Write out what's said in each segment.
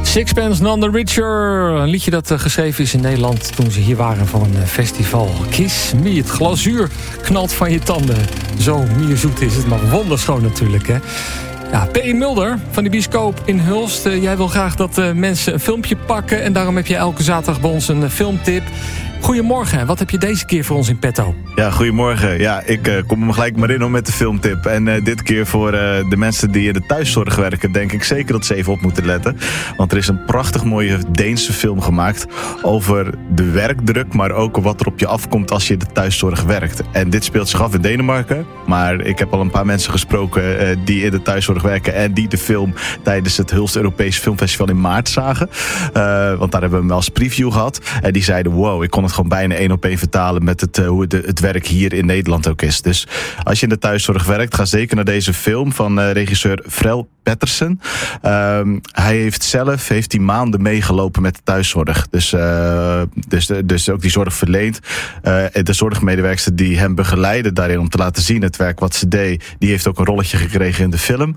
Sixpence None the Richer. Een liedje dat geschreven is in Nederland toen ze hier waren voor een festival. Kiss me, het glazuur knalt van je tanden. Zo mierzoet is het, maar wonderschoon natuurlijk, hè. Ja, P. Mulder van de bioscoop in Hulst. Jij wil graag dat mensen een filmpje pakken en daarom heb je elke zaterdag bij ons een filmtip. Goedemorgen, wat heb je deze keer voor ons in petto? Ja, goedemorgen. Ja, ik kom er gelijk maar in met de filmtip. En dit keer voor de mensen die in de thuiszorg werken, denk ik zeker dat ze even op moeten letten. Want er is een prachtig mooie Deense film gemaakt over de werkdruk, maar ook wat er op je afkomt als je in de thuiszorg werkt. En dit speelt zich af in Denemarken, maar ik heb al een paar mensen gesproken die in de thuiszorg werken en die de film tijdens het Hulst Europees Filmfestival in maart zagen. Want daar hebben we hem als preview gehad. En die zeiden, wow, ik kon het gewoon bijna 1-op-1 vertalen met hoe het werk hier in Nederland ook is. Dus als je in de thuiszorg werkt, ga zeker naar deze film van regisseur Frel Pettersen. Hij heeft die maanden meegelopen met de thuiszorg. Dus ook die zorg verleend. De zorgmedewerkster die hem begeleidde daarin om te laten zien het werk wat ze deed, die heeft ook een rolletje gekregen in de film.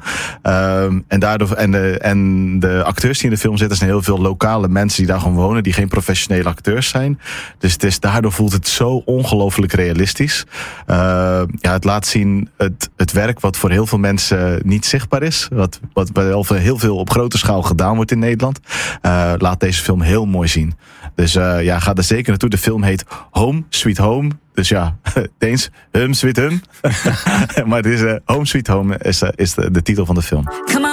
En de acteurs die in de film zitten zijn heel veel lokale mensen die daar gewoon wonen, die geen professionele acteurs zijn. Dus daardoor voelt het zo ongelooflijk realistisch. Het laat zien het werk wat voor heel veel mensen niet zichtbaar is. Wat bij heel veel op grote schaal gedaan wordt in Nederland. Laat deze film heel mooi zien. Dus ga er zeker naartoe. De film heet Home Sweet Home. Dus ja, Deens, Hum Sweet Hum. Maar het is Home Sweet Home is de titel van de film.